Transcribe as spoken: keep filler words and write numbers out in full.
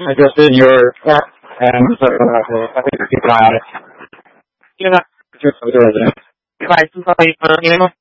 I just in your chat, and so uh, I think keep an eye on it. Iya, Kak. Just for the resident. Pak, itu sampai uh, ini mah